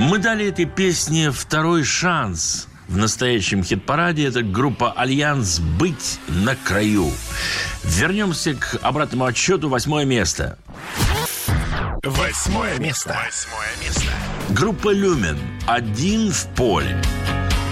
Мы дали этой песне второй шанс. В настоящем хит-параде это группа «Альянс» «Быть на краю». Вернемся к обратному отсчету. 8 место. 8 место. Группа «Люмен» «Один в поле».